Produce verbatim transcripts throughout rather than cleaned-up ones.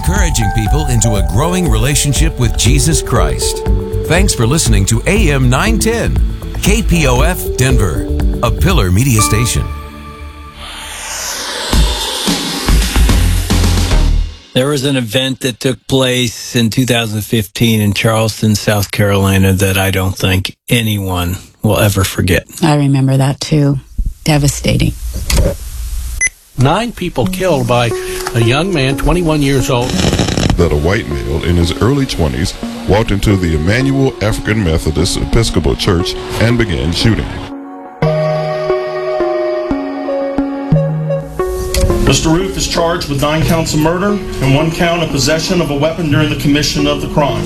encouraging people into a growing relationship with Jesus Christ. Thanks for listening to A M nine ten, K P O F Denver, a Pillar Media station. There was an event that took place in two thousand fifteen in Charleston, South Carolina that I don't think anyone will ever forget. I remember that too. Devastating. Nine people killed by a young man, twenty-one years old. That a white male in his early twenties walked into the Emmanuel African Methodist Episcopal Church and began shooting. Mister Roof is charged with nine counts of murder and one count of possession of a weapon during the commission of the crime.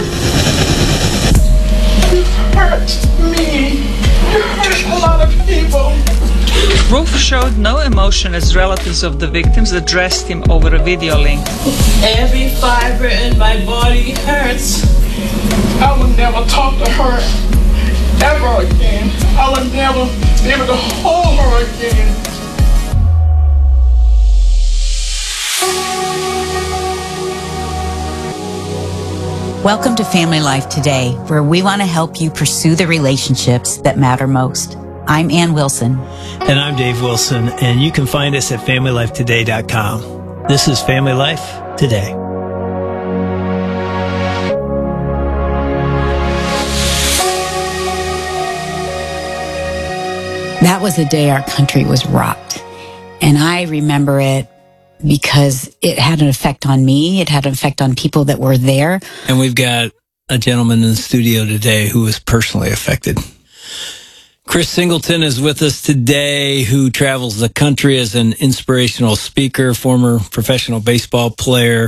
You hurt me. You hurt a lot of people. Roof showed no emotion as relatives of the victims addressed him over a video link. Every fiber in my body hurts. I will never talk to her ever again. I will never be able to hold her again. Welcome to Family Life Today, where we want to help you pursue the relationships that matter most. I'm Ann Wilson. And I'm Dave Wilson, and you can find us at family life today dot com. This is Family Life Today. That was the day our country was rocked. And I remember it because it had an effect on me. It had an effect on people that were there. And we've got a gentleman in the studio today who was personally affected. Chris Singleton is with us today, who travels the country as an inspirational speaker, former professional baseball player.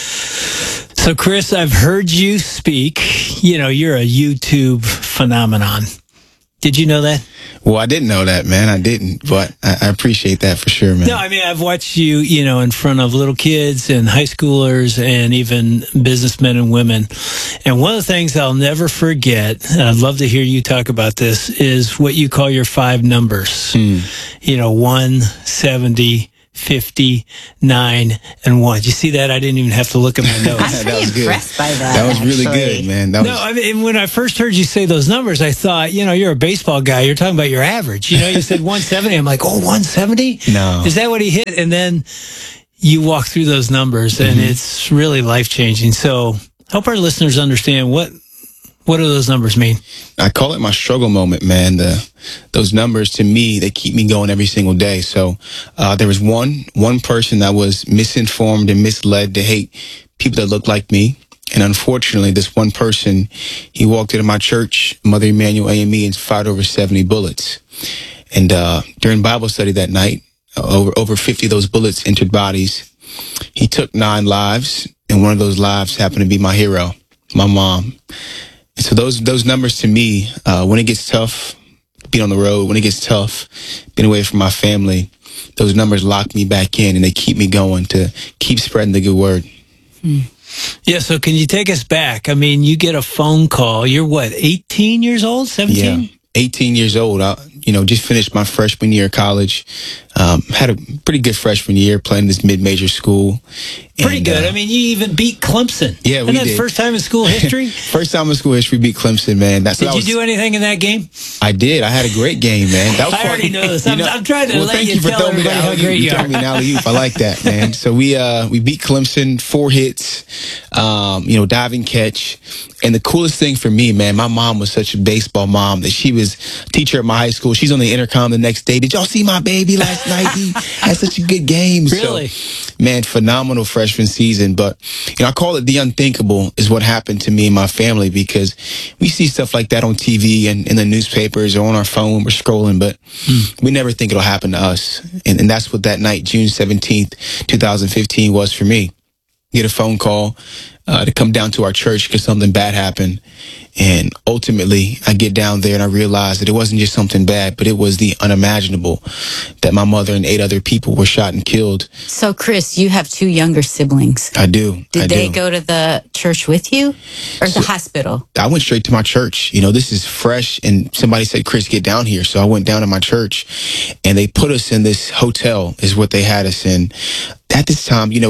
So, Chris, I've heard you speak. You know, you're a YouTube phenomenon. Did you know that? Well, I didn't know that, man. I didn't, but I, I appreciate that for sure, man. No, I mean, I've watched you, you know, in front of little kids and high schoolers and even businessmen and women. And one of the things I'll never forget, and I'd love to hear you talk about this, is what you call your five numbers. Mm. You know, one, seventy, fifty, nine, and one. Did you see that? I didn't even have to look at my notes. I'm pretty impressed by that. That was really actually. good, man. That no, was... I mean, when I first heard you say those numbers, I thought, you know, you're a baseball guy. You're talking about your average. You know, you said one seventy. I'm like, oh, one seventy? No. Is that what he hit? And then you walk through those numbers, and mm-hmm. it's really life-changing. So help our listeners understand what what do those numbers mean? I call it my struggle moment, man. The those numbers, to me, they keep me going every single day. So uh, there was one one person that was misinformed and misled to hate people that look like me. And unfortunately, this one person, he walked into my church, Mother Emmanuel A M E, and fired over seventy bullets. And uh, during Bible study that night, over over fifty of those bullets entered bodies. He took nine lives, and one of those lives happened to be my hero, my mom. And so those those numbers to me, uh, when it gets tough, being on the road, when it gets tough, being away from my family, those numbers lock me back in, and they keep me going to keep spreading the good word. Hmm. Yeah, so can you take us back? I mean, you get a phone call. You're what, eighteen years old, seventeen? Yeah, eighteen years old. I, you know, just finished my freshman year of college. Um, had a pretty good freshman year playing this mid-major school. Pretty and, good. Uh, I mean, you even beat Clemson. Yeah, we Isn't that did. First time in school history? First time in school history, beat Clemson, man. That's did what I you was, do anything in that game? I did. I had a great game, man. That was I already know this. I'm, you know, I'm trying to well, let thank you, you for tell throwing me everybody the how great alley-oop. you You are. threw me an alley-oop. I like that, man. So we uh, we beat Clemson, four hits, um, you know, diving catch. And the coolest thing for me, man, my mom was such a baseball mom that she was a teacher at my high school. She's on the intercom the next day. Did y'all see my baby last night? He had such a good game. Really? So, man, phenomenal freshman season. But, you know, I call it the unthinkable is what happened to me and my family, because we see stuff like that on T V and in the newspapers or on our phone. We're scrolling, but mm. we never think it'll happen to us. And, and that's what that night, June seventeenth, twenty fifteen, was for me. Get a phone call uh, to come down to our church because something bad happened. And ultimately, I get down there and I realize that it wasn't just something bad, but it was the unimaginable, that my mother and eight other people were shot and killed. So, Chris, you have two younger siblings. I do. Did I they do. go to the church with you or So, the hospital? I went straight to my church. You know, this is fresh. And somebody said, Chris, get down here. So I went down to my church and they put us in this hotel is what they had us in. At this time, you know,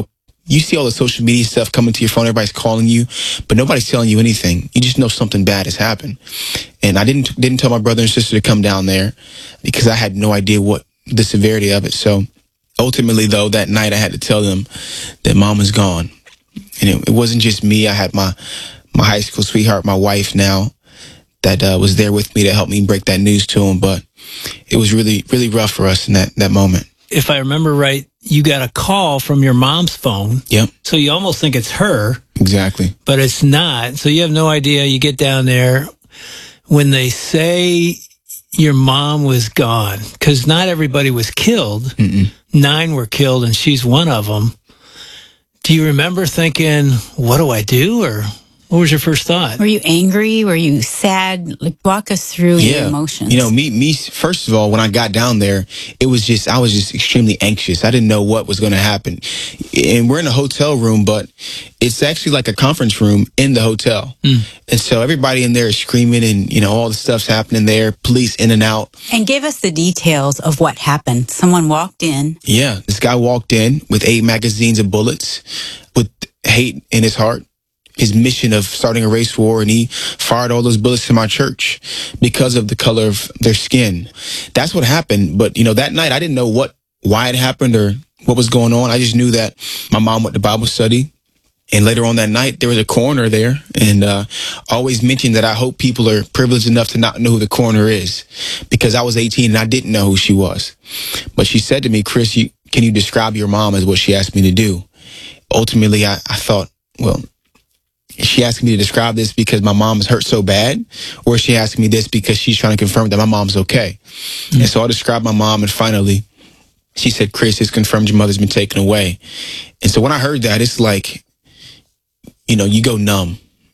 you see all the social media stuff coming to your phone. Everybody's calling you, but nobody's telling you anything. You just know something bad has happened. And I didn't didn't tell my brother and sister to come down there because I had no idea what the severity of it. So ultimately, though, that night I had to tell them that mom was gone. And it, it wasn't just me. I had my my high school sweetheart, my wife now, that uh, was there with me to help me break that news to him. But it was really, really rough for us in that, that moment. If I remember right, you got a call from your mom's phone. Yep. So you almost think it's her. Exactly. But it's not. So you have no idea. You get down there. When they say your mom was gone, because not everybody was killed. Mm-mm. Nine were killed, and she's one of them. Do you remember thinking, what do I do? Or what was your first thought? Were you angry? Were you sad? Like, walk us through yeah. your emotions. You know, me, me, first of all, when I got down there, it was just, I was just extremely anxious. I didn't know what was going to happen. And we're in a hotel room, but it's actually like a conference room in the hotel. Mm. And so everybody in there is screaming and, you know, all the stuff's happening there, police in and out. And give us the details of what happened. Someone walked in. Yeah. This guy walked in with eight magazines of bullets with hate in his heart. His mission of starting a race war, and he fired all those bullets to my church because of the color of their skin. That's what happened. But, you know, that night I didn't know what, why it happened or what was going on. I just knew that my mom went to Bible study. And later on that night, there was a coroner there, and uh, always mentioned that I hope people are privileged enough to not know who the coroner is, because I was eighteen and I didn't know who she was. But she said to me, Chris, you, can you describe your mom, as what she asked me to do. Ultimately, I, I thought, well, is she asking me to describe this because my mom is hurt so bad? Or is she asking me this because she's trying to confirm that my mom's okay? Mm-hmm. And so I described my mom, and finally, she said, Chris, it's confirmed your mother's been taken away. And so when I heard that, it's like, you know, you go numb.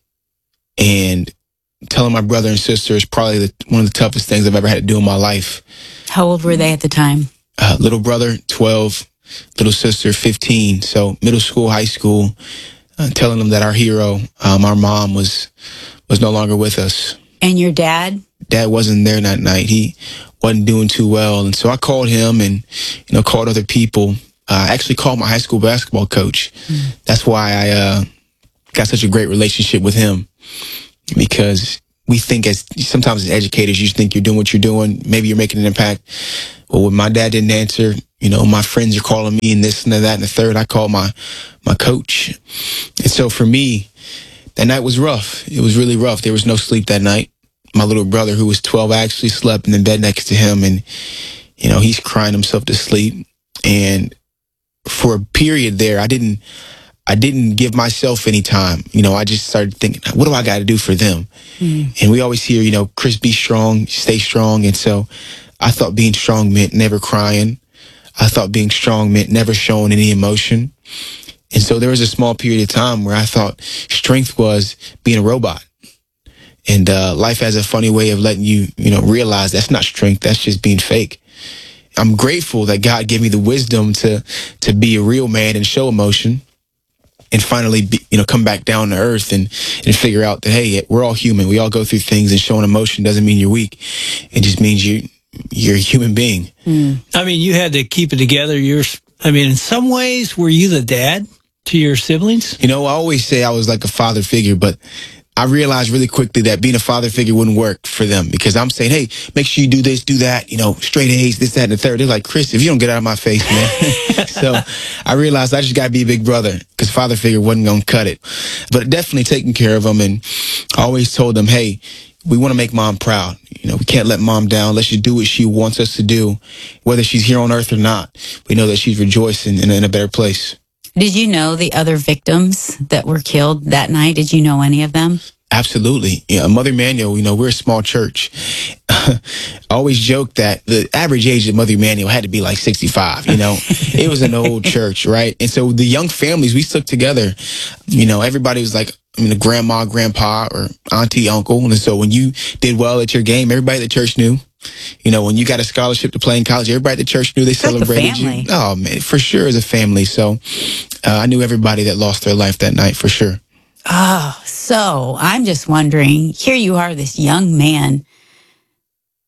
And telling my brother and sister is probably the, one of the toughest things I've ever had to do in my life. How old were they at the time? Uh, little brother, twelve, little sister, fifteen. So middle school, high school. Uh, telling them that our hero, um, our mom, was was no longer with us. And your dad? Dad wasn't there that night. He wasn't doing too well. And so I called him and, you know, called other people. Uh, I actually called my high school basketball coach. Mm. That's why I uh, got such a great relationship with him, because we think as sometimes as educators, you think you're doing what you're doing. Maybe you're making an impact. Well, when my dad didn't answer, you know, my friends are calling me and this and that and the third. I called my, my coach. And so for me, that night was rough. It was really rough. There was no sleep that night. My little brother, who was twelve, actually slept in the bed next to him. And, you know, he's crying himself to sleep. And for a period there, I didn't, I didn't give myself any time. You know, I just started thinking, what do I got to do for them? Mm. And we always hear, you know, Chris, be strong, stay strong. And so I thought being strong meant never crying. I thought being strong meant never showing any emotion. And so there was a small period of time where I thought strength was being a robot. And uh, life has a funny way of letting you, you know, realize that's not strength. That's just being fake. I'm grateful that God gave me the wisdom to to be a real man and show emotion, and finally, be, you know, come back down to earth and, and figure out that, hey, we're all human. We all go through things, and showing emotion doesn't mean you're weak. It just means you, you're a human being. Mm. I mean, you had to keep it together. You're, I mean, in some ways, were you the dad to your siblings? You know, I always say I was like a father figure, but I realized really quickly that being a father figure wouldn't work for them, because I'm saying, hey, make sure you do this, do that, you know, straight A's, this, that, and the third. They're like, Chris, if you don't get out of my face, man. So I realized I just got to be a big brother, because father figure wasn't going to cut it. But definitely taking care of them. And I always told them, hey, we want to make mom proud. You know, we can't let mom down. Let's just do what she wants us to do, whether she's here on earth or not. We know that she's rejoicing in, in a better place. Did you know the other victims that were killed that night? Did you know any of them? Absolutely. Yeah, Mother Emanuel, you know, we're a small church. I always joke that the average age of Mother Emanuel had to be like sixty-five, you know. It was an old church, right? And so the young families, we stuck together. You know, everybody was like, I mean, a grandma, grandpa, or auntie, uncle. And so when you did well at your game, everybody at the church knew. You know, when you got a scholarship to play in college, everybody at the church knew. They celebrated you. Oh, man, for sure, as a family. So uh, I knew everybody that lost their life that night, for sure. Oh, so I'm just wondering, here you are, this young man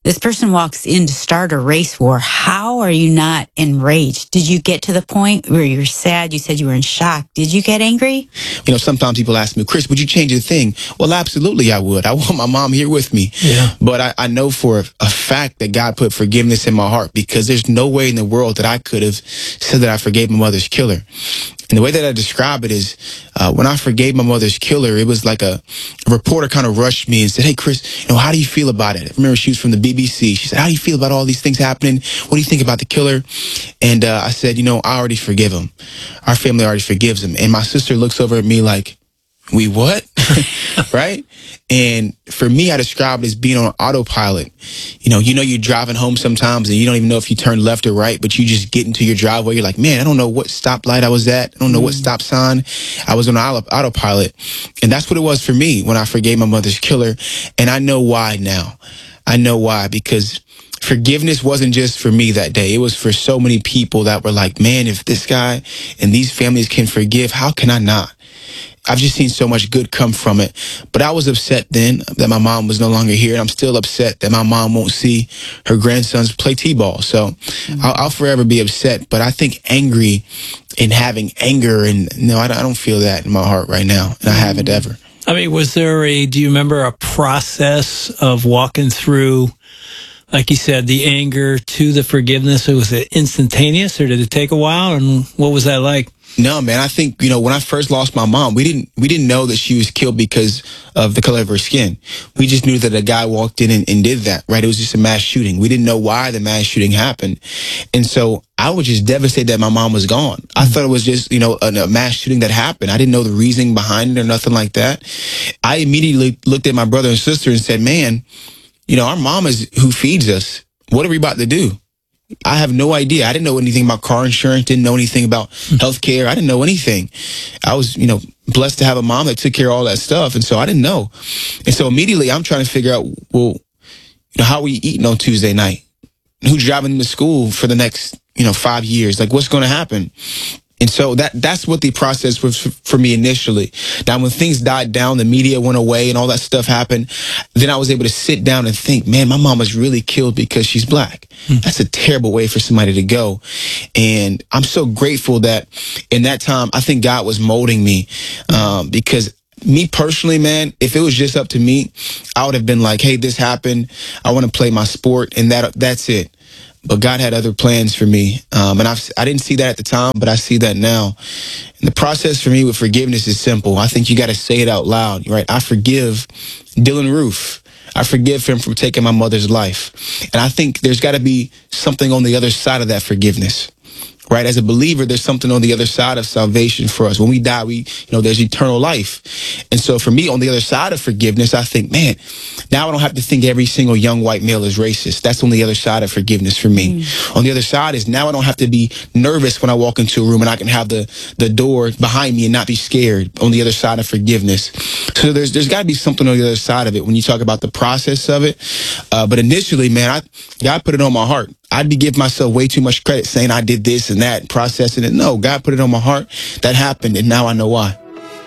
This person walks in to start a race war. How are you not enraged? Did you get to the point where you're sad? You said you were in shock. Did you get angry? You know, sometimes people ask me, Chris, would you change a thing? Well, absolutely I would. I want my mom here with me. Yeah. But I, I know for a, a fact that God put forgiveness in my heart, because there's no way in the world that I could have said that I forgave my mother's killer. And the way that I describe it is, uh, when I forgave my mother's killer, it was like a, a reporter kind of rushed me and said, hey, Chris, you know, how do you feel about it? I remember she was from the B B C. She said, how do you feel about all these things happening? What do you think about the killer? And uh, I said, you know, I already forgive him. Our family already forgives him. And my sister looks over at me like, we what? Right? And for me, I describe it as being on autopilot. You know, you know, you're driving home sometimes and you don't even know if you turn left or right, but you just get into your driveway. You're like, man, I don't know what stoplight I was at. I don't know what stop sign. I was on auto- autopilot. And that's what it was for me when I forgave my mother's killer. And I know why now. I know why, because forgiveness wasn't just for me that day. It was for so many people that were like, man, if this guy and these families can forgive, how can I not? I've just seen so much good come from it. But I was upset then that my mom was no longer here. And I'm still upset that my mom won't see her grandsons play T-ball. So mm-hmm. I'll, I'll forever be upset. But I think angry and having anger, and no, I, I don't feel that in my heart right now. And I haven't ever. I mean, was there a, do you remember a process of walking through, like you said, the anger to the forgiveness? Was it instantaneous or did it take a while? And what was that like? No, man, I think, you know, when I first lost my mom, we didn't we didn't know that she was killed because of the color of her skin. We just knew that a guy walked in and, and did that, right? It was just a mass shooting. We didn't know why the mass shooting happened. And so I was just devastated that my mom was gone. I mm-hmm. thought it was just, you know, a, a mass shooting that happened. I didn't know the reasoning behind it or nothing like that. I immediately looked at my brother and sister and said, man, you know, our mom is who feeds us. What are we about to do? I have no idea. I didn't know anything about car insurance, didn't know anything about healthcare. I didn't know anything. I was, you know, blessed to have a mom that took care of all that stuff. And so I didn't know. And so immediately I'm trying to figure out, well, you know, how are we eating on Tuesday night? Who's driving them to school for the next, you know, five years? Like, what's going to happen? And so that that's what the process was for me initially. Now, when things died down, the media went away and all that stuff happened, then I was able to sit down and think, man, my mom was really killed because she's black. Mm. That's a terrible way for somebody to go. And I'm so grateful that in that time, I think God was molding me um, because me personally, man, if it was just up to me, I would have been like, hey, this happened. I want to play my sport and that that's it. But God had other plans for me. Um, and I've, I didn't see that at the time, but I see that now. And the process for me with forgiveness is simple. I think you got to say it out loud, right? I forgive Dylan Roof. I forgive him for taking my mother's life. And I think there's got to be something on the other side of that forgiveness. Right? As a believer, there's something on the other side of salvation for us. When we die, we, you know, there's eternal life. And so for me, on the other side of forgiveness, I think, man, now I don't have to think every single young white male is racist. That's on the other side of forgiveness for me. Mm. On the other side is now I don't have to be nervous when I walk into a room and I can have the, the door behind me and not be scared on the other side of forgiveness. So there's, there's got to be something on the other side of it when you talk about the process of it. Uh, but initially, man, I, God put it on my heart. I'd be giving myself way too much credit saying I did this and that, processing it. No, God put it on my heart. That happened, and now I know why.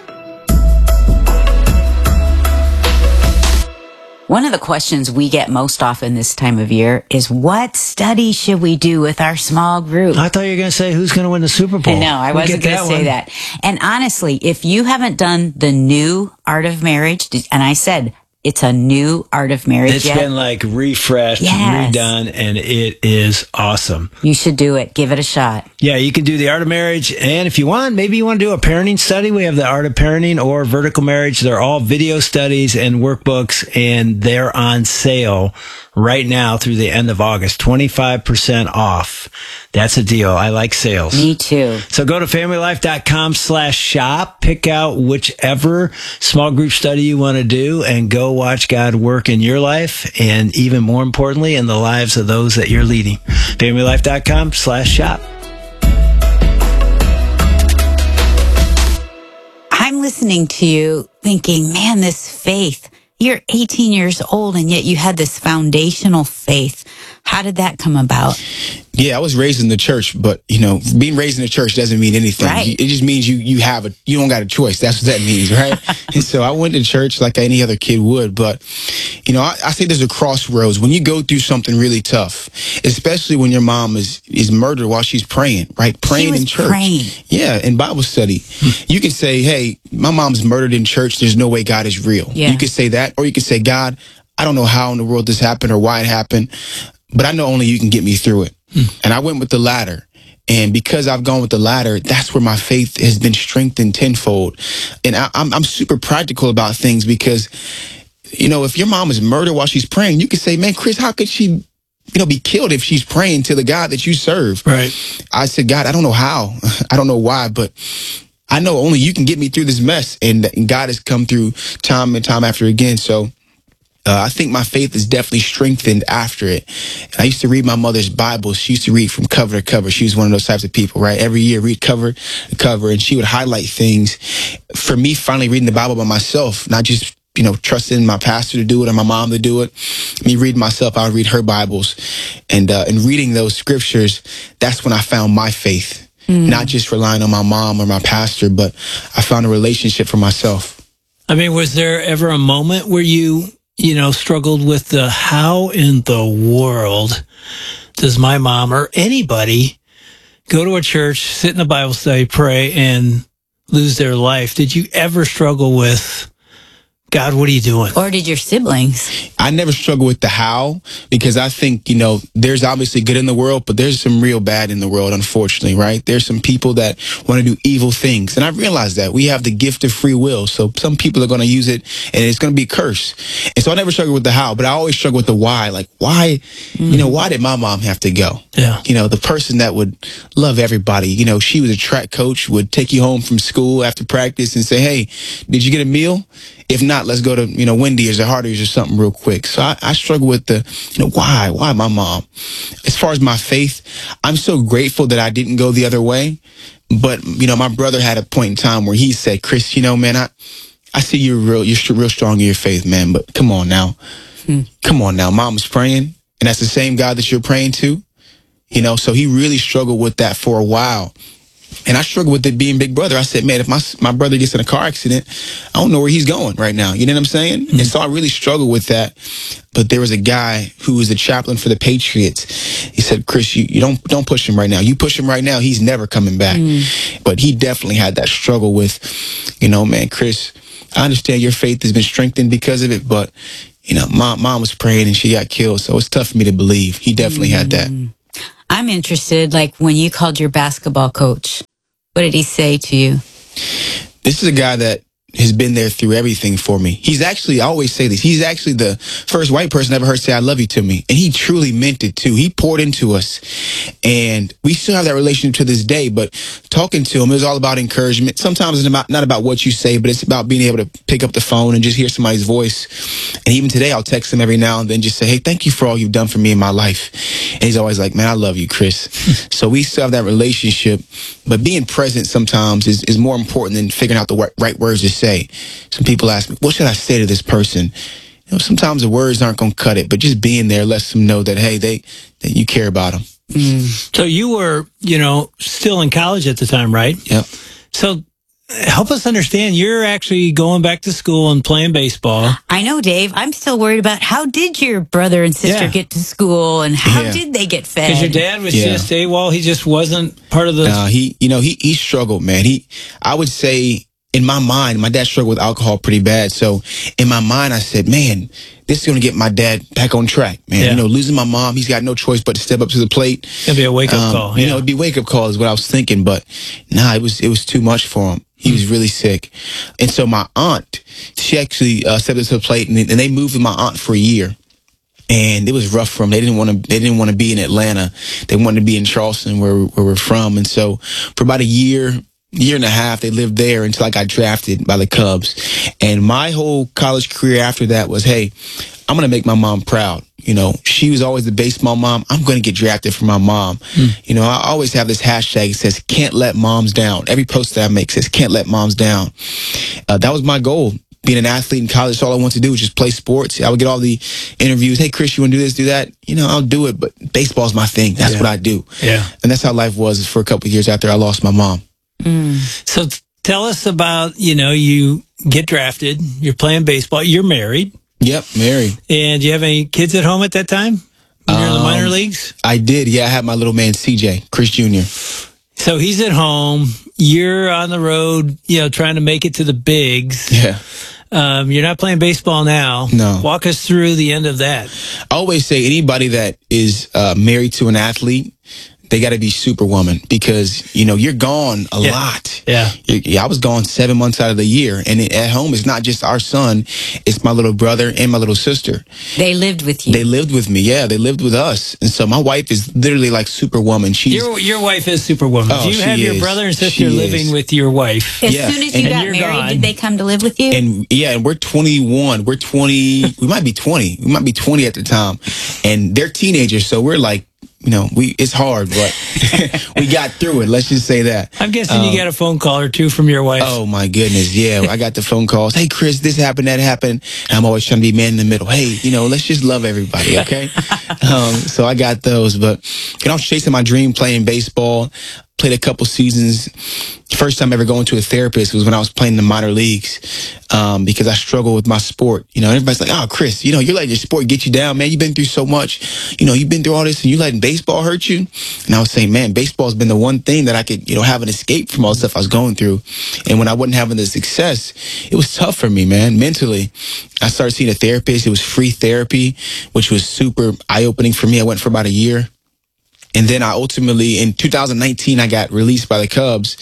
One of the questions we get most often this time of year is, what study should we do with our small group? I thought you were going to say, who's going to win the Super Bowl? No, I We'll wasn't going to say one. that. And honestly, if you haven't done the new Art of Marriage, and I said, it's a new Art of Marriage It's yet. been like refreshed, Yes. redone, and it is awesome. You should do it. Give it a shot. Yeah, you can do the Art of Marriage, and if you want, maybe you want to do a parenting study. We have the Art of Parenting or Vertical Marriage. They're all video studies and workbooks, and they're on sale right now through the end of August. twenty-five percent off. That's a deal. I like sales. Me too. So go to familylife.com slash shop, pick out whichever small group study you want to do, and go watch God work in your life, and even more importantly, in the lives of those that you're leading. familylife.com slash shop. I'm listening to you thinking, man, this faith. You're eighteen years old, and yet you had this foundational faith. How did that come about? Yeah, I was raised in the church, but, you know, being raised in the church doesn't mean anything. Right. It just means you you have a, you don't got a choice. That's what that means, right? And so I went to church like any other kid would. But, you know, I, I think there's a crossroads. When you go through something really tough, especially when your mom is, is murdered while she's praying, right? Praying She was in church. praying. Yeah, in Bible study. You can say, hey, my mom's murdered in church. There's no way God is real. Yeah. You can say that, or you can say, God, I don't know how in the world this happened or why it happened, but I know only you can get me through it. And I went with the latter. And because I've gone with the latter, that's where my faith has been strengthened tenfold. And I, I'm, I'm super practical about things because, you know, if your mom is murdered while she's praying, you could say, man, Chris, how could she, you know, be killed if she's praying to the God that you serve? Right. I said, God, I don't know how. I don't know why, but I know only you can get me through this mess. And, and God has come through time and time after again. So Uh, I think my faith is definitely strengthened after it. I used to read my mother's Bible. She used to read from cover to cover. She was one of those types of people, right? Every year, read cover to cover, and she would highlight things. For me, finally reading the Bible by myself, not just, you know, trusting my pastor to do it or my mom to do it. Me reading myself, I would read her Bibles. And, uh, and reading those scriptures, that's when I found my faith. Mm. Not just relying on my mom or my pastor, but I found a relationship for myself. I mean, was there ever a moment where you... you know, struggled with the how in the world does my mom or anybody go to a church, sit in a Bible study, pray, and lose their life? Did you ever struggle with, God, what are you doing? Or did your siblings? I never struggle with the how because I think, you know, there's obviously good in the world, but there's some real bad in the world, unfortunately, right? There's some people that want to do evil things. And I realize that we have the gift of free will. So some people are going to use it and it's going to be a curse. And so I never struggle with the how, but I always struggle with the why. Like, why, mm. you know, why did my mom have to go? Yeah. You know, the person that would love everybody, you know, she was a track coach, would take you home from school after practice and say, hey, did you get a meal? If not, let's go to, you know, Wendy's or Hardee's or something real quick. So I, I struggle with the, you know, why? Why my mom? As far as my faith, I'm so grateful that I didn't go the other way. But, you know, my brother had a point in time where he said, Chris, you know, man, I, I see you're real, you're real strong in your faith, man, but come on now. Hmm. Come on now. Mom's praying, and that's the same God that you're praying to. You know, so he really struggled with that for a while. And I struggled with it being big brother. I said, man, if my my brother gets in a car accident, I don't know where he's going right now. You know what I'm saying? Mm-hmm. And so I really struggled with that. But there was a guy who was a chaplain for the Patriots. He said, Chris, you, you don't don't push him right now. You push him right now, he's never coming back. Mm. But he definitely had that struggle with, you know, man, Chris, I understand your faith has been strengthened because of it, but, you know, mom, mom was praying and she got killed. So it's tough for me to believe. He definitely mm. had that. I'm interested, like when you called your basketball coach, what did he say to you? This is a guy that has been there through everything for me. He's actually, I always say this, he's actually the first white person I ever heard say, I love you to me. And he truly meant it too. He poured into us. And we still have that relationship to this day, but talking to him, it was all about encouragement. Sometimes it's about, not about what you say, but it's about being able to pick up the phone and just hear somebody's voice. And even today, I'll text him every now and then, just say, hey, thank you for all you've done for me in my life. And he's always like, man, I love you, Chris. So we still have that relationship, but being present sometimes is, is more important than figuring out the right, right words to say. Some people ask me, what should I say to this person? You know, sometimes the words aren't going to cut it, but just being there lets them know that, hey, they, that you care about them. Mm. So you were, you know, still in college at the time, right? Yep. So help us understand, you're actually going back to school and playing baseball. I know, Dave. I'm still worried about how did your brother and sister Yeah. get to school and how Yeah. did they get fed? Because your dad was Yeah. just AWOL. He just wasn't part of the... Uh, he, you know, he, he struggled, man. He, I would say in my mind, my dad struggled with alcohol pretty bad. So in my mind, I said, man, this is going to get my dad back on track, man. Yeah. You know, losing my mom, he's got no choice but to step up to the plate. It'll be a wake-up Um, call. You Yeah. know, it'd be a wake-up call is what I was thinking, but nah, it was, it was too much for him. He was really sick. And so my aunt, she actually uh, stepped up to the plate and, and they moved with my aunt for a year. And it was rough for them. They didn't want to. They didn't want to be in Atlanta. They wanted to be in Charleston, where where we're from. And so, for about a year, year and a half, they lived there until I got drafted by the Cubs. And my whole college career after that was, hey, I'm gonna make my mom proud. You know, she was always the baseball mom. I'm gonna get drafted for my mom. Mm. You know, I always have this hashtag. It says, "Can't let moms down." Every post that I make says, "Can't let moms down." Uh, that was my goal. being an athlete in college, all I wanted to do was just play sports. I would get all the interviews. Hey, Chris, you want to do this, do that? You know, I'll do it, but baseball's my thing. That's yeah. what I do. Yeah. And that's how life was for a couple of years after I lost my mom. Mm. So t- tell us about, you know, you get drafted, you're playing baseball, you're married. Yep, married. And do you have any kids at home at that time? When you're in the minor Um, leagues? I did. Yeah, I had my little man, C J, Chris Junior So he's at home. You're on the road, you know, trying to make it to the bigs. Yeah. Um, you're not playing baseball now. No. Walk us through the end of that. I always say anybody that is uh, married to an athlete, they got to be superwoman because, you know, you're gone a Yeah. lot. Yeah. You're, yeah. I was gone seven months out of the year. And it, at home, it's not just our son. It's my little brother and my little sister. They lived with you. They lived with me. Yeah, they lived with us. And so my wife is literally like superwoman. She's Your your wife is superwoman. Oh, you she have your is. brother and sister She living is. with your wife. As Yeah. soon as And- you and got you're married, gone. did they come to live with you? And yeah, and we're twenty-one. We're twenty. We might be twenty. We might be twenty at the time. And they're teenagers. So we're like, you know, we it's hard, but we got through it. Let's just say that. I'm guessing Um, you got a phone call or two from your wife. Oh my goodness, yeah. I got the phone calls. Hey, Chris, this happened, that happened. And I'm always trying to be man in the middle. Hey, you know, let's just love everybody, okay? um, so I got those, but you know, I was chasing my dream, playing baseball. Played a couple seasons. First time ever going to a therapist was when I was playing in the minor leagues, um, because I struggle with my sport. You know, everybody's like, "Oh, Chris, you know, you're letting your sport get you down, man. You've been through so much. You know, you've been through all this, and you letting baseball hurt you." And I was saying, man, baseball's been the one thing that I could, you know, have an escape from all the stuff I was going through. And when I wasn't having the success, it was tough for me, man, mentally. I started seeing a therapist. It was free therapy, which was super eye-opening for me. I went for about a year. And then I ultimately, in two thousand nineteen, I got released by the Cubs.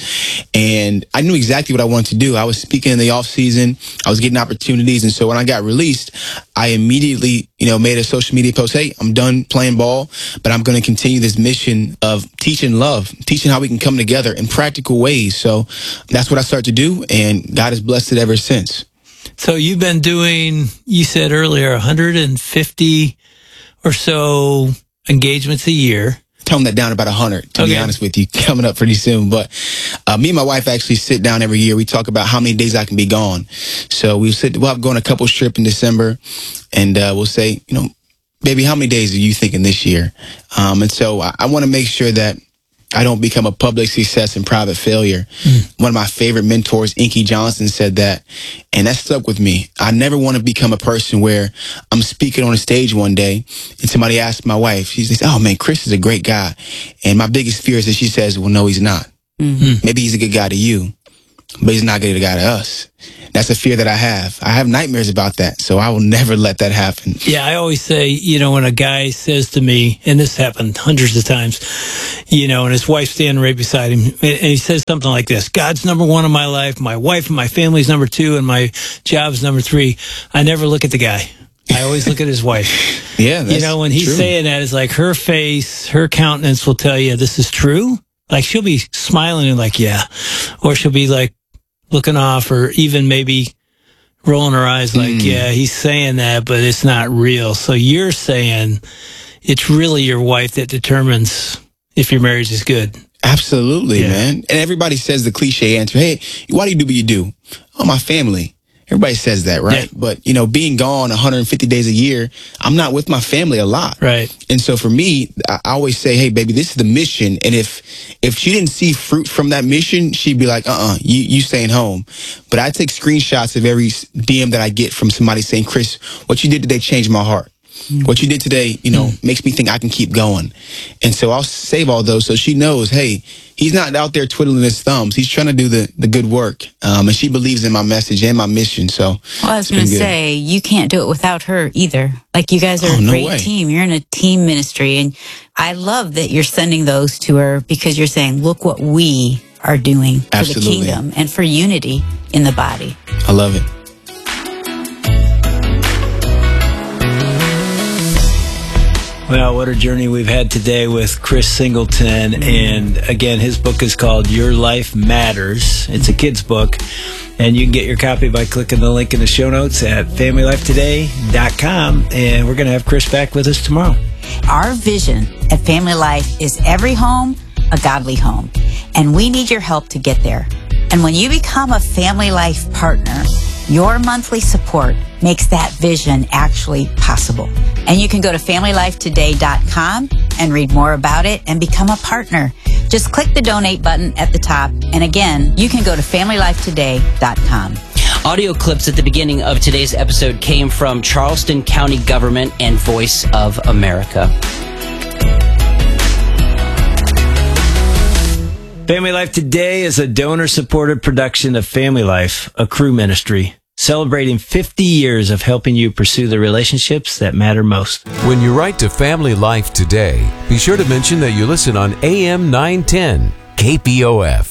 And I knew exactly what I wanted to do. I was speaking in the off season. I was getting opportunities. And so when I got released, I immediately, you know, made a social media post. Hey, I'm done playing ball, but I'm going to continue this mission of teaching love, teaching how we can come together in practical ways. So that's what I started to do. And God has blessed it ever since. So you've been doing, you said earlier, one hundred fifty or so engagements a year. Tone that down about one hundred, to Okay. be honest with you, coming up pretty soon. But uh, me and my wife actually sit down every year. We talk about how many days I can be gone. So we sit, we'll have going a couple trip in December, and uh, we'll say, you know, baby, how many days are you thinking this year? Um, and so I, I want to make sure that I don't become a public success and private failure. Mm. One of my favorite mentors, Inky Johnson, said that, and that stuck with me. I never want to become a person where I'm speaking on a stage one day and somebody asks my wife, she says, "Oh man, Chris is a great guy." And my biggest fear is that she says, "Well, no, he's not. Mm-hmm. Maybe he's a good guy to you, but he's not a good guy to us." That's a fear that I have. I have nightmares about that, so I will never let that happen. Yeah, I always say, you know, when a guy says to me, and this happened hundreds of times, you know, and his wife's standing right beside him, and he says something like this: God's number one in my life, my wife and my family's number two, and my job's number three. I never look at the guy. I always look at his wife. Yeah, that's you know, when he's true. saying that, it's like her face, her countenance will tell you this is true. Like she'll be smiling and like, yeah, or she'll be like looking off, or even maybe rolling her eyes like, mm. yeah, he's saying that, but it's not real. So you're saying it's really your wife that determines if your marriage is good. Absolutely, yeah. man. And everybody says the cliche answer, hey, why do you do what you do? Oh, my family. Everybody says that, right? Yeah. But, you know, being gone one hundred fifty days a year, I'm not with my family a lot. Right. And so for me, I always say, hey, baby, this is the mission. And if if she didn't see fruit from that mission, she'd be like, uh-uh, you, you staying home. But I take screenshots of every D M that I get from somebody saying, Chris, what you did today changed my heart. What you did today, you know, mm. makes me think I can keep going. And so I'll save all those so she knows, hey, he's not out there twiddling his thumbs. He's trying to do the, the good work. Um, and she believes in my message and my mission. So, well, I was going to say, you can't do it without her either. Like, you guys are oh, a no great way. team. You're in a team ministry. And I love that you're sending those to her because you're saying, look what we are doing for Absolutely. the kingdom and for unity in the body. I love it. Well, what a journey we've had today with Chris Singleton. And again, his book is called Your Life Matters. It's a kid's book. And you can get your copy by clicking the link in the show notes at family life today dot com. And we're going to have Chris back with us tomorrow. Our vision at Family Life is every home, a godly home. And we need your help to get there. And when you become a Family Life partner, Your monthly support makes that vision actually possible. And you can go to family life today dot com and read more about it and become a partner. Just click the donate button at the top. And again, you can go to family life today dot com. Audio clips at the beginning of today's episode came from Charleston County Government and Voice of America. Family Life Today is a donor-supported production of Family Life, a crew ministry, celebrating fifty years of helping you pursue the relationships that matter most. When you write to Family Life Today, be sure to mention that you listen on A M nine ten K P O F.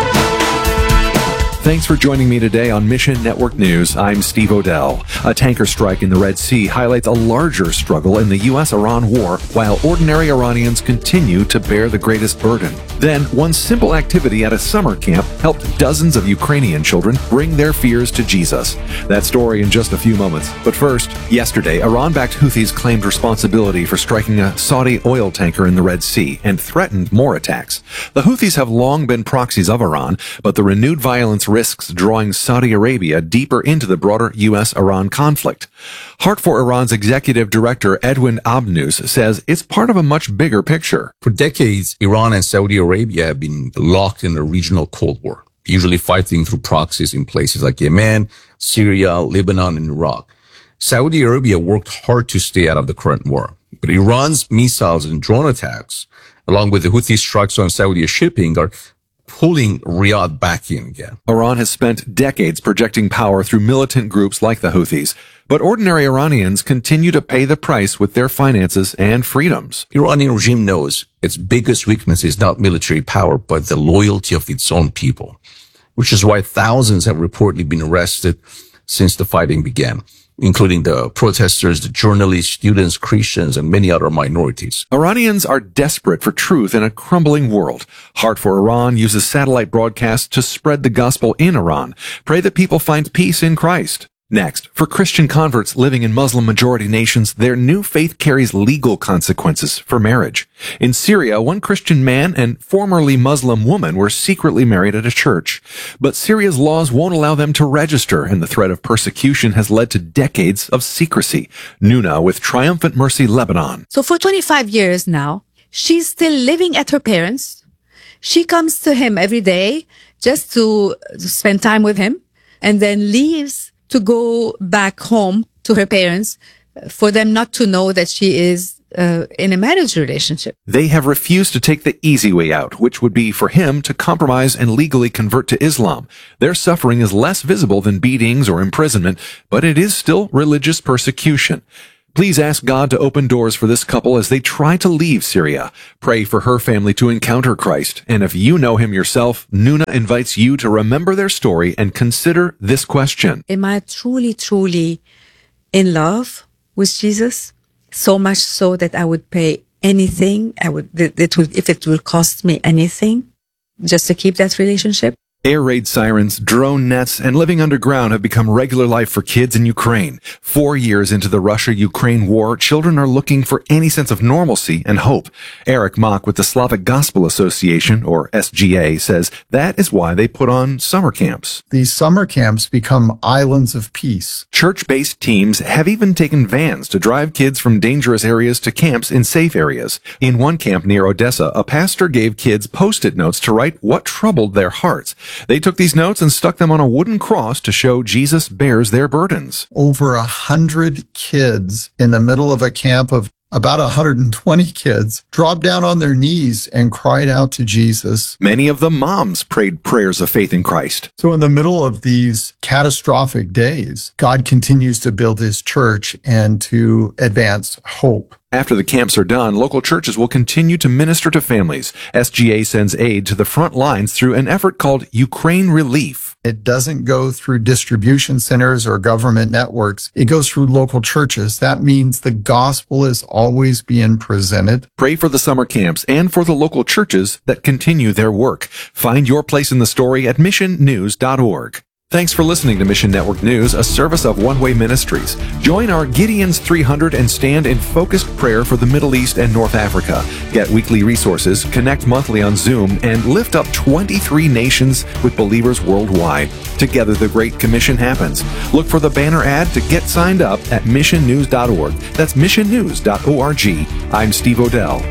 Thanks for joining me today on Mission Network News. I'm Steve Odell. A tanker strike in the Red Sea highlights a larger struggle in the U S Iran war, while ordinary Iranians continue to bear the greatest burden. Then, one simple activity at a summer camp helped dozens of Ukrainian children bring their fears to Jesus. That story in just a few moments. But first, yesterday, Iran-backed Houthis claimed responsibility for striking a Saudi oil tanker in the Red Sea and threatened more attacks. The Houthis have long been proxies of Iran, but the renewed violence risks drawing Saudi Arabia deeper into the broader U S Iran conflict. Heart for Iran's executive director Edwin Abnous says it's part of a much bigger picture. For decades, Iran and Saudi Arabia have been locked in a regional Cold War, usually fighting through proxies in places like Yemen, Syria, Lebanon, and Iraq. Saudi Arabia worked hard to stay out of the current war, but Iran's missiles and drone attacks, along with the Houthi strikes on Saudi shipping, are pulling Riyadh back in again. Iran has spent decades projecting power through militant groups like the Houthis, but ordinary Iranians continue to pay the price with their finances and freedoms. Iranian regime knows its biggest weakness is not military power, but the loyalty of its own people, which is why thousands have reportedly been arrested since the fighting began, including the protesters, the journalists, students, Christians, and many other minorities. Iranians are desperate for truth in a crumbling world. Heart for Iran uses satellite broadcasts to spread the gospel in Iran. Pray that people find peace in Christ. Next, for Christian converts living in Muslim-majority nations, their new faith carries legal consequences for marriage. In Syria, one Christian man and formerly Muslim woman were secretly married at a church. But Syria's laws won't allow them to register, and the threat of persecution has led to decades of secrecy. Nuna with Triumphant Mercy Lebanon. So for twenty-five years now, she's still living at her parents'. She comes to him every day just to spend time with him, and then leaves to go back home to her parents for them not to know that she is uh, in a marriage relationship. They have refused to take the easy way out, which would be for him to compromise and legally convert to Islam. Their suffering is less visible than beatings or imprisonment, but it is still religious persecution. Please ask God to open doors for this couple as they try to leave Syria. Pray for her family to encounter Christ. And if you know him yourself, Nuna invites you to remember their story and consider this question. Am I truly, truly in love with Jesus? So much so that I would pay anything. I would, it would, if it will cost me anything just to keep that relationship. Air raid sirens, drone nets, and living underground have become regular life for kids in Ukraine. Four years into the Russia-Ukraine war, children are looking for any sense of normalcy and hope. Eric Mock with the Slavic Gospel Association, or S G A, says that is why they put on summer camps. These summer camps become islands of peace. Church-based teams have even taken vans to drive kids from dangerous areas to camps in safe areas. In one camp near Odessa, a pastor gave kids post-it notes to write what troubled their hearts. They took these notes and stuck them on a wooden cross to show Jesus bears their burdens. Over a hundred kids in the middle of a camp of about one hundred twenty kids dropped down on their knees and cried out to Jesus. Many of the moms prayed prayers of faith in Christ. So in the middle of these catastrophic days, God continues to build his church and to advance hope. After the camps are done, local churches will continue to minister to families. S G A sends aid to the front lines through an effort called Ukraine Relief. It doesn't go through distribution centers or government networks. It goes through local churches. That means the gospel is always being presented. Pray for the summer camps and for the local churches that continue their work. Find your place in the story at mission news dot org. Thanks for listening to Mission Network News, a service of One Way Ministries. Join our Gideon's three hundred and stand in focused prayer for the Middle East and North Africa. Get weekly resources, connect monthly on Zoom, and lift up twenty-three nations with believers worldwide. Together, the Great Commission happens. Look for the banner ad to get signed up at mission news dot org. That's mission news dot org. I'm Steve Odell.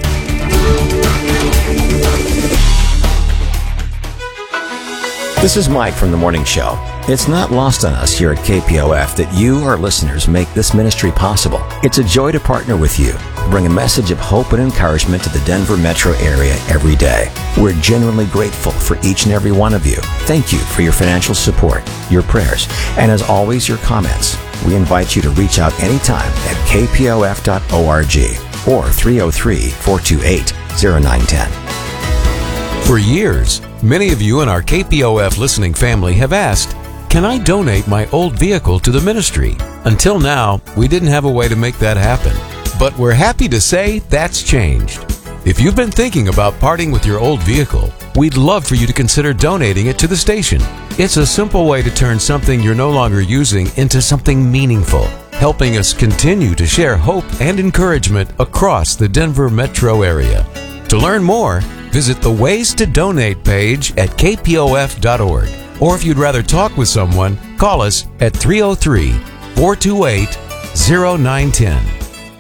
This is Mike from The Morning Show. It's not lost on us here at K P O F that you, our listeners, make this ministry possible. It's a joy to partner with you, to bring a message of hope and encouragement to the Denver metro area every day. We're genuinely grateful for each and every one of you. Thank you for your financial support, your prayers, and as always, your comments. We invite you to reach out anytime at k p o f dot org or three oh three, four two eight, oh nine one oh. For years, many of you in our K P O F listening family have asked, can I donate my old vehicle to the ministry? Until now, we didn't have a way to make that happen. But we're happy to say that's changed. If you've been thinking about parting with your old vehicle, we'd love for you to consider donating it to the station. It's a simple way to turn something you're no longer using into something meaningful, helping us continue to share hope and encouragement across the Denver metro area. To learn more, visit the Ways to Donate page at k p o f dot org. Or if you'd rather talk with someone, call us at three oh three, four two eight, oh nine one oh.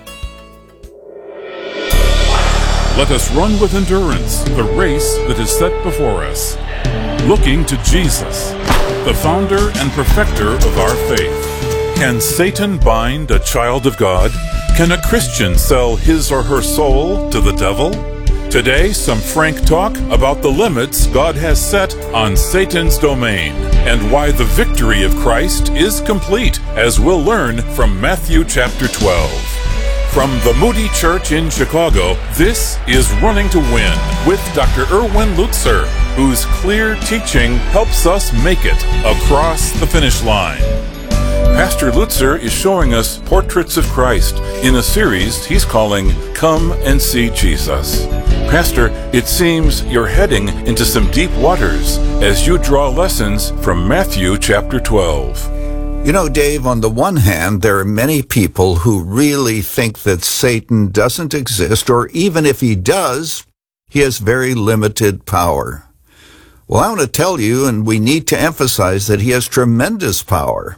Let us run with endurance the race that is set before us, looking to Jesus, the founder and perfecter of our faith. Can Satan bind a child of God? Can a Christian sell his or her soul to the devil? Today, some frank talk about the limits God has set on Satan's domain and why the victory of Christ is complete, as we'll learn from Matthew chapter twelve. From the Moody Church in Chicago, this is Running to Win with Doctor Erwin Lutzer, whose clear teaching helps us make it across the finish line. Pastor Lutzer is showing us portraits of Christ in a series he's calling Come and See Jesus. Pastor, it seems you're heading into some deep waters as you draw lessons from Matthew chapter twelve. You know, Dave, on the one hand, there are many people who really think that Satan doesn't exist, or even if he does, he has very limited power. Well, I want to tell you, and we need to emphasize, that he has tremendous power.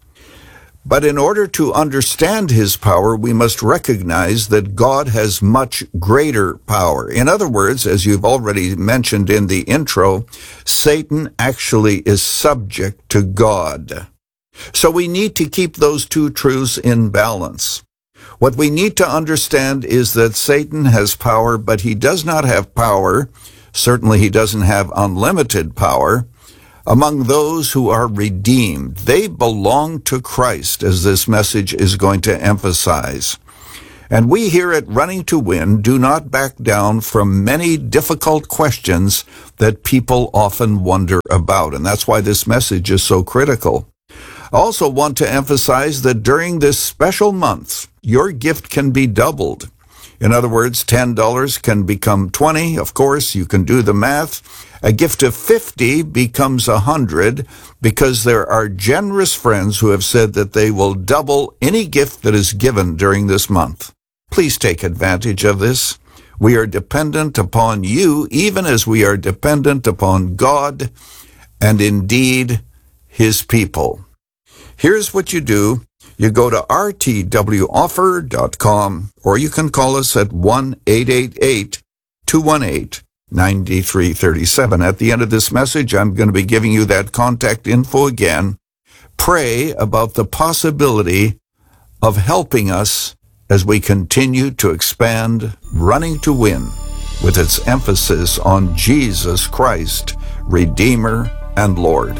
But in order to understand his power, we must recognize that God has much greater power. In other words, as you've already mentioned in the intro, Satan actually is subject to God. So we need to keep those two truths in balance. What we need to understand is that Satan has power, but he does not have power. Certainly he doesn't have unlimited power among those who are redeemed. They belong to Christ, as this message is going to emphasize. And we here at Running to Win do not back down from many difficult questions that people often wonder about. And that's why this message is so critical. I also want to emphasize that during this special month, your gift can be doubled. In other words, ten dollars can become twenty dollars. Of course, you can do the math. A gift of fifty dollars becomes one hundred dollars because there are generous friends who have said that they will double any gift that is given during this month. Please take advantage of this. We are dependent upon you, even as we are dependent upon God and indeed his people. Here's what you do. You go to r t w offer dot com, or you can call us at one eight eight eight, two one eight, nine three three seven. At the end of this message, I'm going to be giving you that contact info again. Pray about the possibility of helping us as we continue to expand Running to Win with its emphasis on Jesus Christ, Redeemer and Lord.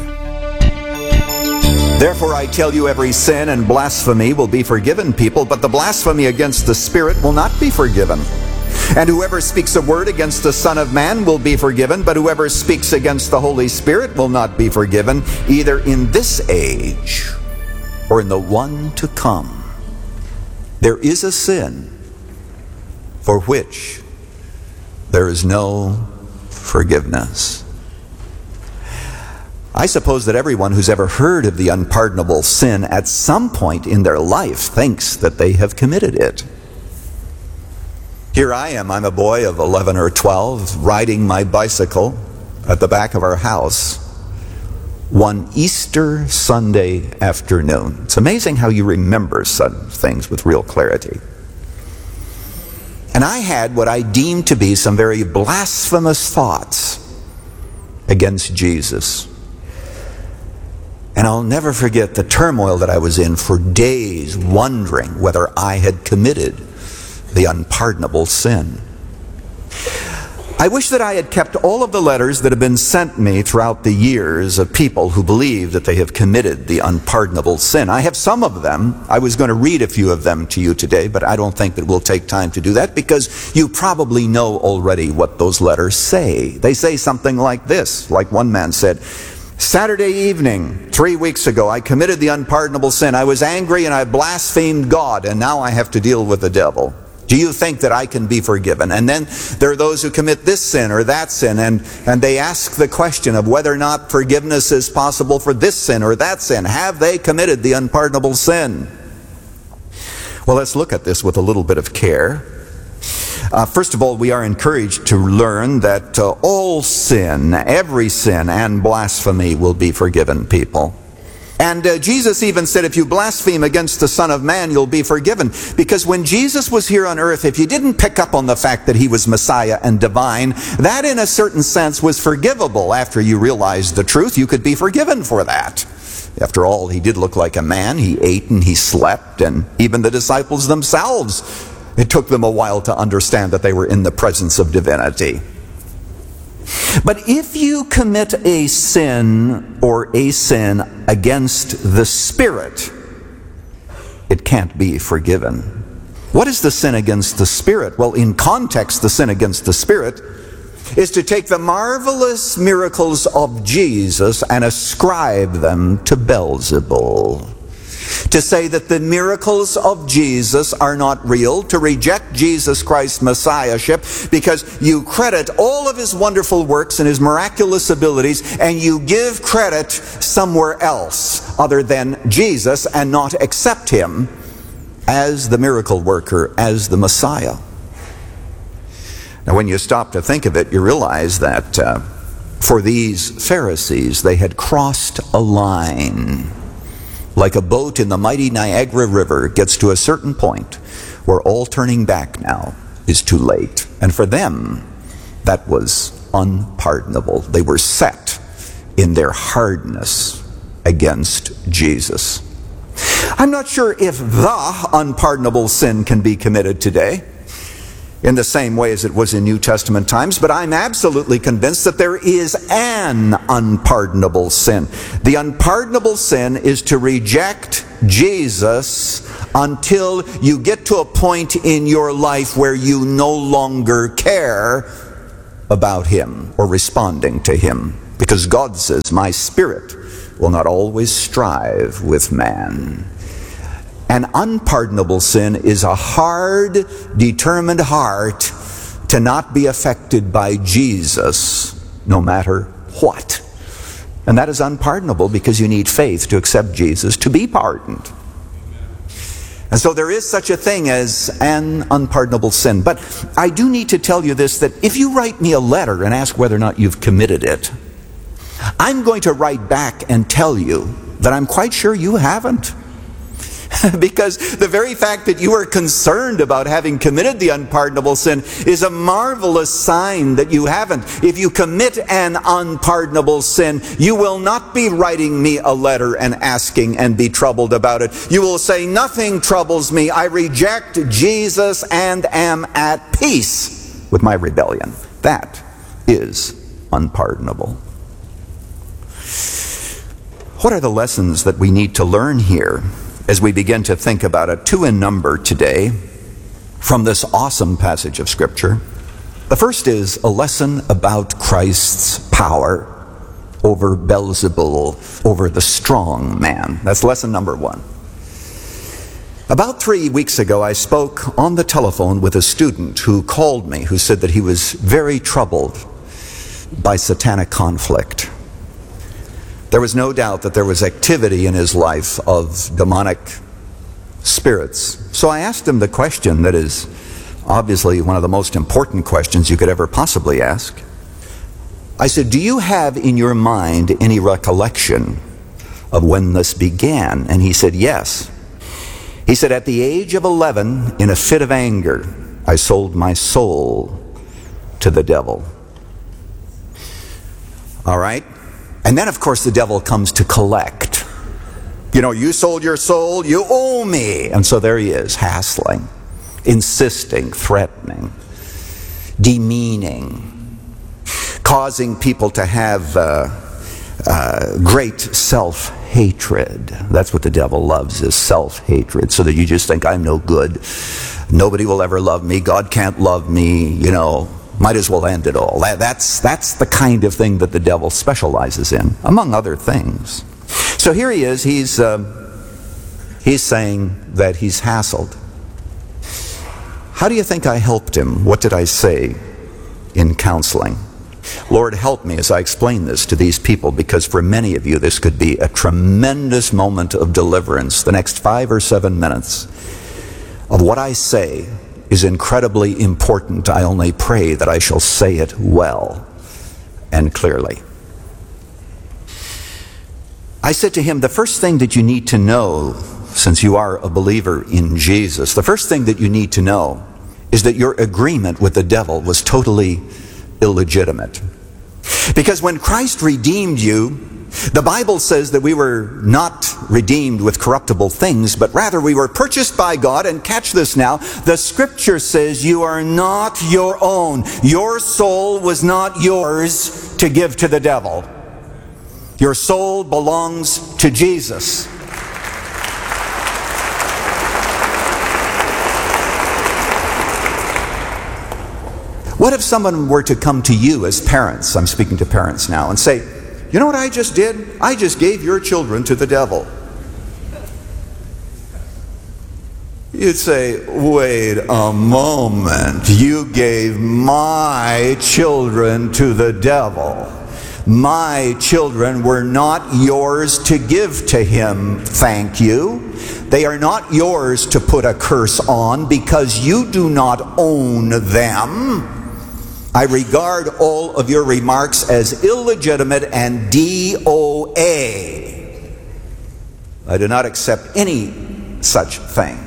Therefore I tell you, every sin and blasphemy will be forgiven people, but the blasphemy against the Spirit will not be forgiven. And whoever speaks a word against the Son of Man will be forgiven, but whoever speaks against the Holy Spirit will not be forgiven, either in this age or in the one to come. There is a sin for which there is no forgiveness. I suppose that everyone who's ever heard of the unpardonable sin at some point in their life thinks that they have committed it. Here I am, I'm a boy of eleven or twelve, riding my bicycle at the back of our house one Easter Sunday afternoon. It's amazing how you remember some things with real clarity. And I had what I deemed to be some very blasphemous thoughts against Jesus. And I'll never forget the turmoil that I was in for days, wondering whether I had committed the unpardonable sin. I wish that I had kept all of the letters that have been sent me throughout the years of people who believe that they have committed the unpardonable sin. I have some of them. I was going to read a few of them to you today, but I don't think that we'll take time to do that because you probably know already what those letters say. They say something like this, like one man said, Saturday evening, three weeks ago, I committed the unpardonable sin. I was angry and I blasphemed God, and now I have to deal with the devil. Do you think that I can be forgiven? And then there are those who commit this sin or that sin, and, and they ask the question of whether or not forgiveness is possible for this sin or that sin. Have they committed the unpardonable sin? Well, let's look at this with a little bit of care. Uh, first of all, we are encouraged to learn that uh, all sin, every sin and blasphemy will be forgiven people. And uh, Jesus even said, if you blaspheme against the Son of Man, you'll be forgiven. Because when Jesus was here on earth, if you didn't pick up on the fact that he was Messiah and divine, that in a certain sense was forgivable. After you realized the truth, you could be forgiven for that. After all, he did look like a man. He ate and he slept, and even the disciples themselves, it took them a while to understand that they were in the presence of divinity. But if you commit a sin or a sin against the Spirit, it can't be forgiven. What is the sin against the Spirit? Well, in context, the sin against the Spirit is to take the marvelous miracles of Jesus and ascribe them to Beelzebul. To say that the miracles of Jesus are not real, to reject Jesus Christ's messiahship because you credit all of his wonderful works and his miraculous abilities and you give credit somewhere else other than Jesus and not accept him as the miracle worker, as the Messiah. Now when you stop to think of it, you realize that uh, for these Pharisees, they had crossed a line. Like a boat in the mighty Niagara River gets to a certain point where all turning back now is too late. And for them, that was unpardonable. They were set in their hardness against Jesus. I'm not sure if the unpardonable sin can be committed today in the same way as it was in New Testament times, but I'm absolutely convinced that there is an unpardonable sin. The unpardonable sin is to reject Jesus until you get to a point in your life where you no longer care about him or responding to him. Because God says, my spirit will not always strive with man. An unpardonable sin is a hard, determined heart to not be affected by Jesus, no matter what. And that is unpardonable because you need faith to accept Jesus to be pardoned. And so there is such a thing as an unpardonable sin. But I do need to tell you this, that if you write me a letter and ask whether or not you've committed it, I'm going to write back and tell you that I'm quite sure you haven't. Because the very fact that you are concerned about having committed the unpardonable sin is a marvelous sign that you haven't. If you commit an unpardonable sin, you will not be writing me a letter and asking and be troubled about it. You will say, nothing troubles me. I reject Jesus and am at peace with my rebellion. That is unpardonable. What are the lessons that we need to learn here as we begin to think about it? Two in number today from this awesome passage of Scripture. The first is a lesson about Christ's power over Beelzebul, over the strong man. That's lesson number one. About three weeks ago, I spoke on the telephone with a student who called me, who said that he was very troubled by satanic conflict. There was no doubt that there was activity in his life of demonic spirits. So I asked him the question that is obviously one of the most important questions you could ever possibly ask. I said, do you have in your mind any recollection of when this began? And he said, yes. He said, at the age of eleven, in a fit of anger, I sold my soul to the devil. All right? And then, of course, the devil comes to collect. You know, you sold your soul, you owe me. And so there he is, hassling, insisting, threatening, demeaning, causing people to have uh, uh, great self-hatred. That's what the devil loves, is self-hatred, so that you just think, I'm no good. Nobody will ever love me. God can't love me, you know. Might as well end it all. That, that's, that's the kind of thing that the devil specializes in, among other things. So here he is. He's, uh, he's saying that he's hassled. How do you think I helped him? What did I say in counseling? Lord, help me as I explain this to these people, because for many of you this could be a tremendous moment of deliverance. The next five or seven minutes of what I say is incredibly important. I only pray that I shall say it well and clearly. I said to him, the first thing that you need to know, since you are a believer in Jesus, the first thing that you need to know is that your agreement with the devil was totally illegitimate. Because when Christ redeemed you, the Bible says that we were not redeemed with corruptible things, but rather we were purchased by God. And catch this now, the Scripture says you are not your own. Your soul was not yours to give to the devil. Your soul belongs to Jesus. What if someone were to come to you as parents, I'm speaking to parents now, and say, you know what I just did? I just gave your children to the devil. You'd say, wait a moment. You gave my children to the devil. My children were not yours to give to him, thank you. They are not yours to put a curse on, because you do not own them. I regard all of your remarks as illegitimate and D O A. I do not accept any such thing.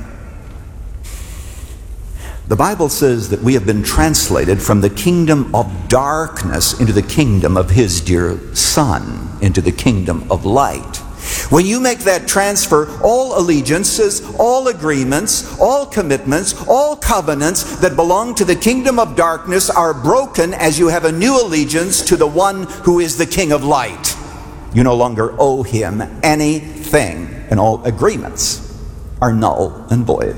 The Bible says that we have been translated from the kingdom of darkness into the kingdom of His dear Son, into the kingdom of light. When you make that transfer, all allegiances, all agreements, all commitments, all covenants that belong to the kingdom of darkness are broken as you have a new allegiance to the one who is the King of light. You no longer owe him anything, and all agreements are null and void.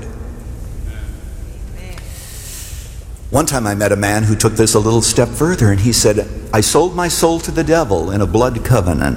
One time I met a man who took this a little step further, and he said, I sold my soul to the devil in a blood covenant.